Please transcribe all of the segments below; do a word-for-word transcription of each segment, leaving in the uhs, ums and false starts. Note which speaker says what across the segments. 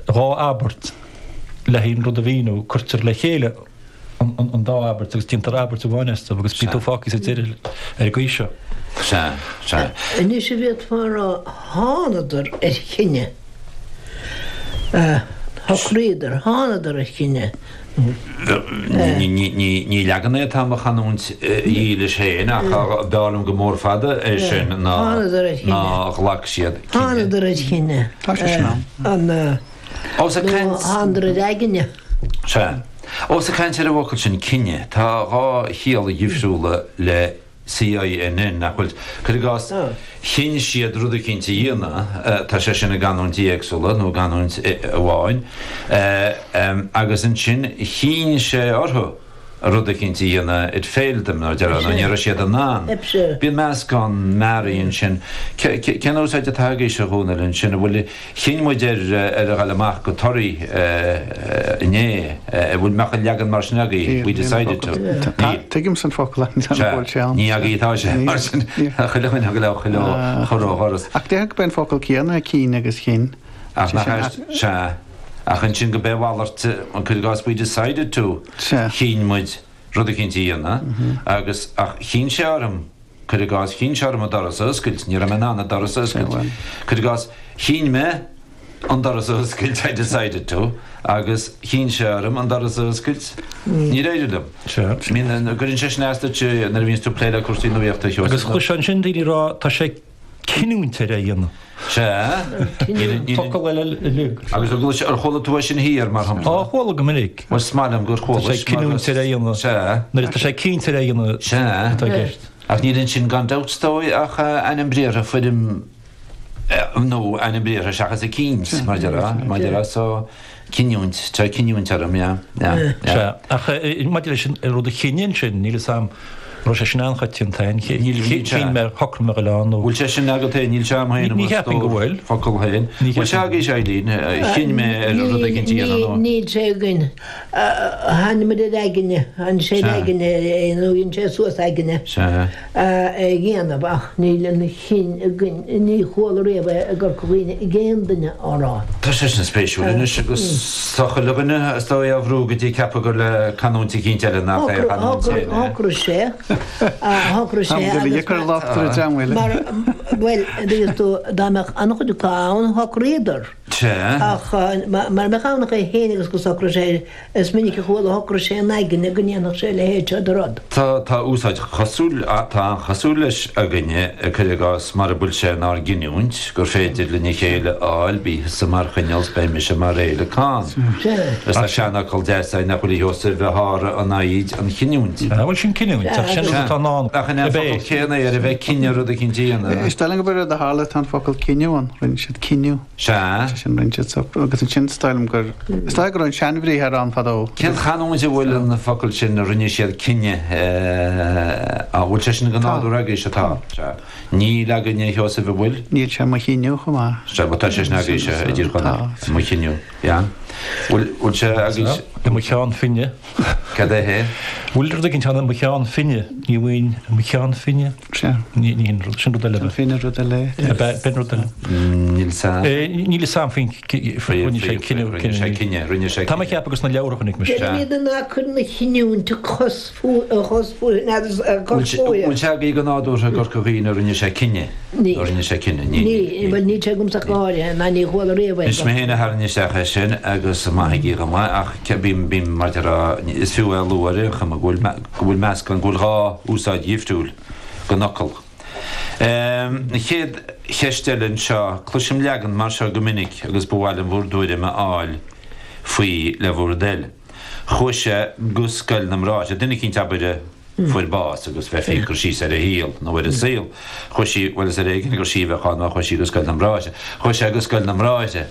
Speaker 1: rá Albert le hín rud a bhíú chuirtar le chéile an dá Albert agus tíar Albert bhhainesta agus bí fáí sé tíir ar gcuisio.
Speaker 2: Se se.
Speaker 3: Ní sé bhéad mar a hánadar ar chinne. Thríidir hánadar ar chinne.
Speaker 2: Ní leganna tá chanúnt íle sé nach belam go mór fada é sin ná lach siad.
Speaker 3: Hánadar ar chinne. An hánadar aigeine.
Speaker 2: Se. Os a caint ar a bhcail sin cinne, tá rá híal a dhíomhsúla le C I N N nachfuil chu gás chin siad rud a cinnta dhéana tá sé sinna ganúnt éagsúla nó ganúnt bháin agus an sin chin sé orthu rud a cinnta dhéana it féildam ná dearán an ar siad an ná. Bí meas gan maríonn sin cean ósáid a tagaí se húnalinn sin bhfuil chin muidir ar a ghalaach go toirí inné bhfuil mecha legan mar snagaí we decided to.
Speaker 4: Tuigim san focail
Speaker 2: ní agaítá sé mar sin chuilechain a go le chuile chorá.
Speaker 4: Ach déag ben focail cíanna cín agus chin.
Speaker 2: Ach nach se. Ach an sin go béhhaart an chu gas we decided to chin muid rud a cinnta dhéana agus ach chin searm chu gas chin searm a doras oscailt ní am anna doras oscailt chu gas chin me an doras oscailt I decided to agus chin searm an doras oscailt ní réidir mín gurinn sé snéiste nar vín tú pléile cuasí nó bhéochtta teo.
Speaker 1: Agus chu sin sin daoine rá tá sé cinúnta a dhéana.
Speaker 2: Se agus go ar chola tú sin híar mar ham.
Speaker 1: Á chola go minic.
Speaker 2: Mar smailm gur chola
Speaker 1: sé cinúnta a dhéana.
Speaker 2: Se.
Speaker 1: Nar tá sé cínta a dhéana.
Speaker 2: Se. Ach níann sin gan dátstóid ach an bréir a fuidim nó an bréir a seachas a cíns mar dearrá mar dearrá so cinúnt tá cinúnt arm ja.
Speaker 1: Se. Ach maidir sin rud a chineann sin níle sam Ro sé sin anchatíon tain chin mar hocr mar leán.
Speaker 2: Bhfuil sé sin agad níl seam hain
Speaker 1: ní heapin go bhfuil
Speaker 2: focail hain. Bhfuil se agé sé lín chin mé ar rud a cinnta dhéana.
Speaker 3: Níl sé gin hána mar aigeine an sé aigeine nó íon sé suas aigeine ggéanamh ach níl an chin ní chola réomh a gur chuoine i ggéan duine árá.
Speaker 2: Tá sé sin spéisiúla agus socha lebanna stá a bhrú go dtí cepa gur le canúnta cinnte le nach
Speaker 3: Hácra sé. Hácra sé Well dúgus tú dáach anchaú cáin hácréidir. Ach mar meánach é héanagus go sacra sé is minic chuáil hácra sé naigeine gnéanach sé le héite a rod.
Speaker 2: Tá tá úsáid chasúil tá chasú leis a gine chuileás mar a bul sé ná giniúint gur féidir le ní chéile áil bí sa mar chuineals be me se mar réile cá. Is le seanna chuil déáid na chulí hosa bheiththra an naíd an chiniúint.
Speaker 1: Bhfuil sin cinúint
Speaker 2: chéanana ar a bheith cinne rud a cinntíana.
Speaker 4: Istáling go bar a hála an focail cinneúin rinn siad cinniú.
Speaker 2: Se
Speaker 4: sin rinn agus an sin stáilm gur Istá gur an seanbhrí ar an fadó.
Speaker 2: Cén chaúid bhfuil an na focail sin a rinne siad cinne a bhfuil sé sin go náú agé se tá. Ní leganne heosa bh bhfuil?
Speaker 4: Níl sé mar chinniú chumá.
Speaker 2: Se bh tá sé agé se a dtír chuna mu cinniú. Bhfuil se agé
Speaker 1: mu cheán finne.
Speaker 2: Cad é hé?
Speaker 1: Bhfuil ru ginn teanna mu cheán finne ní bhhain mu cheán finne ní sin ru le
Speaker 4: finine ru le
Speaker 1: ben ru
Speaker 2: Níl sa
Speaker 1: níle sam fin sé
Speaker 2: cinne rinne sé.
Speaker 1: Tá ceap agus na leabharchanig me
Speaker 3: ná chun na chinúnta chosfú chosfú
Speaker 2: Bhfuil se í go náú a gur gohíín a rinne sé cinne rinne sé cinne
Speaker 3: ní bhfuil ní tegum sa gáire na ní chuáil réhfuil.
Speaker 2: Is mé héna thne secha sin agus maigí go ach ce bím bím mar is fiú a luire chu bhfuil bhfuil meas an ghúilrá úsáid díomhtúil go nocail. Na chéad cheistelinn seo cluisim legan mar seo go minic agus bhhail an bhór dúide me áil faoi le bhór déil. Chúise guscail namráte, duine cinn tabaide fuil bás agus bheith fé gur síos ar a híal nó bhfuil a síl. Chúisí bhfuil a réigen gur síbh chuána chuisí guscail namráte. Chúise guscail namráte.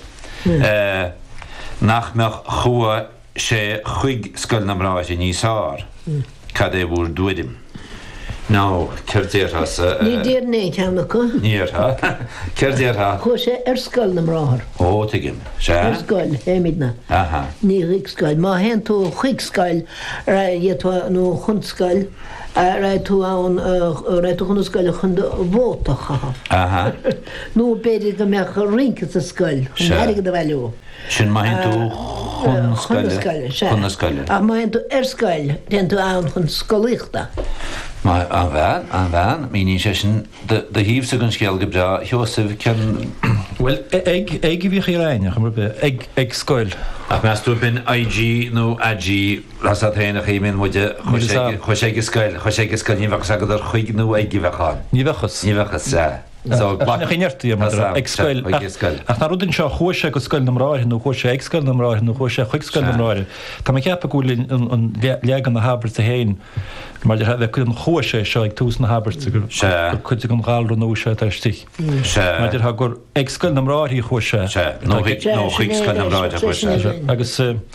Speaker 2: Nach meach chua sé chuig scail namráte níos ár cad é bhór dúidim. No, Cerdéir has.
Speaker 3: Ní dír né teannacha.
Speaker 2: Níor ha. Cerdéir ha.
Speaker 3: Chu sé ar scoil na mráthir.
Speaker 2: Ó, tuigim. Se?
Speaker 3: Ar scoil, éimiidna.
Speaker 2: Aha.
Speaker 3: Ní chuig scoil. Má hen tú chuig scoil ra dhétá nó chun scoil ra tú ann ra tú chun scoil chun bhótacha.
Speaker 2: Aha.
Speaker 3: Nó beidir go meach rincas a scoil. Chun do bhheú.
Speaker 2: Sin má hen tú chun scoile. Chun scoile.
Speaker 3: Ach má hen tú ar scoil, den tú ann chun scoilíochta.
Speaker 2: Ma an bhean, an bhean, mí ní sé sin de híomh sa an scéal go bra, Joseph cean...
Speaker 1: Well, ag ag bhí chi ráine, ag ag scoil.
Speaker 2: Ach meas tú bin I G nó A G las a théanach í min muide chuise go scoil, chuise go scoil níomhach sa go ar chuig nó ag bheáin.
Speaker 1: Ní bhechas.
Speaker 2: Ní bhechas sa.
Speaker 1: chineirtaí ag scoil. Ach na rudinn seo chuise go scoil na mráithir nó chuise ag scoil na mráithir nó chuise chuig scoil na mráithir. Tá ceappa gúil an leagan na Habert a héin, mar de bheith chun chuise seo ag tús na Habert gur chuide go gáilú nó se títí. Mar de ha gur ag scoil na mráithí chuise.
Speaker 2: nó chuig scoil na mráithir chuise.
Speaker 1: Agus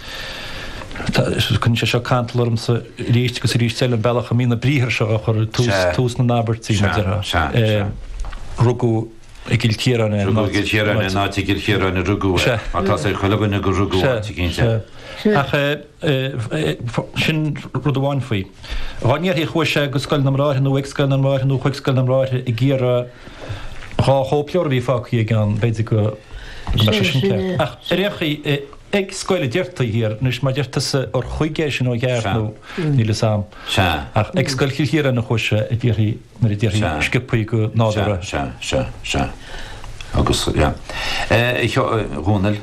Speaker 1: chun sé seo cantalm sa ríist go rí selle bailach a mína bríthir seo chur tús na Nabertí rugú i gilchéranna
Speaker 2: rugú gilchéranna nátí gilchéranna rugú a tá sé chulaganna go rugú cínte.
Speaker 1: Ach sin rud amháin faoi. Bhainníar hí chuise go scoil na mráithir nó ag scoil na mráithir nó chuig scoil na mráithir i ggéire há chópleor bhí fáí gan beidir go sin. Ach réchaí ag scoile deirtaí hir, nus má deirtasa ar chuigé sin ó ghearnú níle sam. Ach ag scoil chiilchéar na chuise a ddíirí mar i ddíirí scipaí go nádara.
Speaker 2: Se, se, se. Agus, ja. Ich Ronald.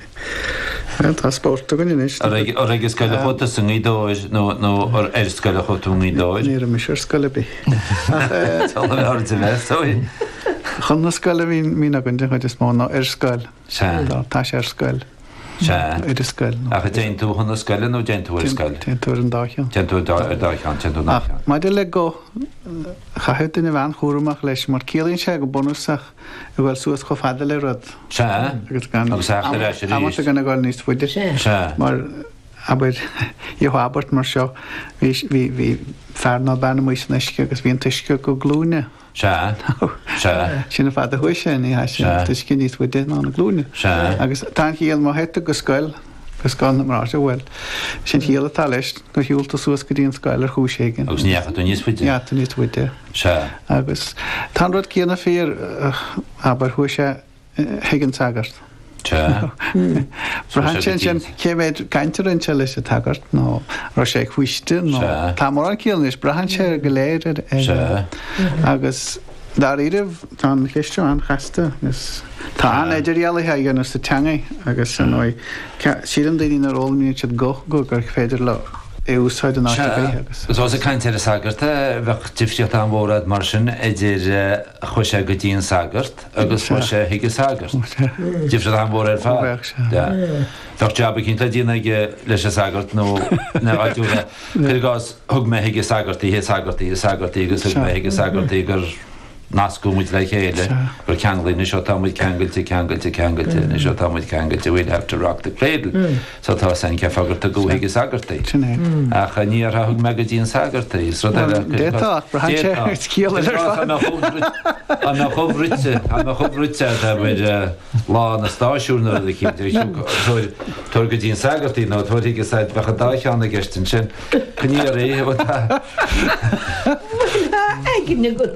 Speaker 4: Tá sport go inis.
Speaker 2: Ar ag scoile chuta san ídóis nó ar ar scoile chuta an ídóis?
Speaker 4: Ní a mis ar scoile bí.
Speaker 2: Tá le ar de bheith, sói.
Speaker 4: Chun na scoile hí mína gon de chuid is mó ná ar scoil. Tá sé ar scoil.
Speaker 2: Se
Speaker 4: ar scoil.
Speaker 2: A chu déon tú chun na scoile nó déon tú ar scoil?
Speaker 4: Déon tú an dáchean.
Speaker 2: Déon tú ar dáchean, déon tú náchean.
Speaker 4: Má de le go chahuid in bhean chóúach leis mar célíonn sé go bonúsach a bhfuil suas go fada le rud.
Speaker 2: Se? Agus achtar leis a
Speaker 4: ríist. Amata ganna gáil níos fuide.
Speaker 2: Se?
Speaker 4: Mar aber i Habert mar seo hí fearná benna muos neisce agus bhíon tuisce go glúne.
Speaker 2: Se? Se?
Speaker 4: Sinna fad a thuise ní tuisce níos fuide ná na glúne.
Speaker 2: Se?
Speaker 4: Agus tá híal má heita go scoil gus gan mar se bhfuil. Sin híal atá leis go hiúlta suas go dtíon scoil ar chúiségin.
Speaker 2: Agus níocha tú níos fuide?
Speaker 4: Ja, tú níos fuide.
Speaker 2: Se?
Speaker 4: Agus tá rud cíanna fér aber thuise higann sagart.
Speaker 2: Se?
Speaker 4: Brahan sin sin céméid gaiintear an teile a tagart nó ra sé chuiste nó tá mar an cíalnis brahan sé go léir agus dar idirh tá cheiste an chaiste gus tá an idiríalathe gan sa teanga agus san nó siadm daoine ar ólamíonn siad go go gur féidir le é úsáid an áiste agus.
Speaker 2: Gus a caiintear a sagarta bheith tifteocht an bhórad mar sin idir chuise go dtíon sagart agus chuise hiige sagart. Tifteocht an bhór ar fá. Bheith teabba cinnta díana leis a sagart nó na áitiúna. Chuir gás thug me hiige sagartaí hé sagartaí sagartaí agus thug me hiige sagartaí gur nascú muid le chéile gur ceangaí na seo támuid ceangailte ceangailte ceangailte na seo támuid ceangailte we'll have to rock the cradle. So tá san ce fagarta go hiige sagartaí. A cha ní ar thug me go dtíon sagartaí.
Speaker 4: Déach brahan sé cíal
Speaker 2: an na chomhrite an na chomhrite a bid lá na stáisiúna a chéidir tuair go dtíon sagartaí nó tuair hiige said bhecha dácheanna gestin sin chuní a ré
Speaker 3: Eginne go.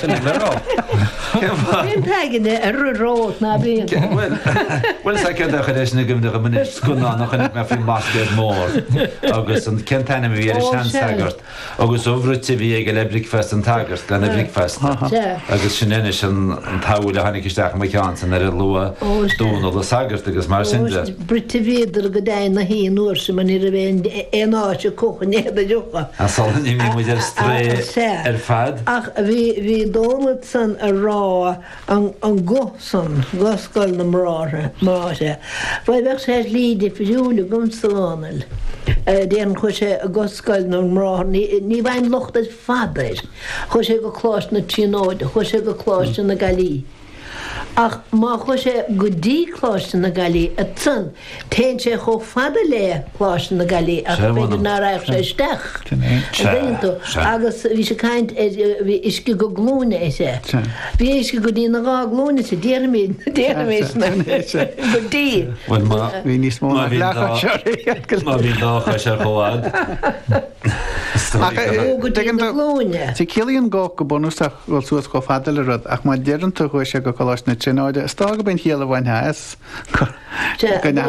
Speaker 3: Bhíon teaganna ar rót ná bhíon.
Speaker 2: Well sa ce a chuéis na gimna go muid scuná nach chunig me fin mascéad mór agus an centainna bhí ar sean sagart agus óhrúte bhí ag le Brickfest an tagart le na Brickfest agus sin inis an táúil a hanig isteach me ceán san ar lua dúna le sagart agus mar sinde.
Speaker 3: Brite bhéidir go dáin na híon nuair sem man ar a bhéin éáte cochan éad a dúcha.
Speaker 2: A salna ní mí muid ar stré ar fad?
Speaker 3: Ach bhí dónad san a rá an go san goscoil na mráise máise. Bhaid bheith sé líide fiúla gom sáil déan chu sé a goscoil na mrá ní bhain locht a fadair chu sé go chláis na tríóide chu sé go chláiste na galí. Ach má chu sé go dtíláiste na galí a tun, Téin sé cho fada le chláiste na galí a féidir ná raibh sé isteach. Agus bhí sé caiint bhí isce go glúna é sé. Bhí isce go dtíí na gá glúna sé déirmid déirméis go dtí.
Speaker 4: Bhí níos mó lecha se
Speaker 2: má bhí dácha sé choád.
Speaker 4: Tí cilíonn go go bunúach bhil suas go fadal rud ach má dearan tú chu sé go choláis na trínáide, stá go ben chéal bhain heas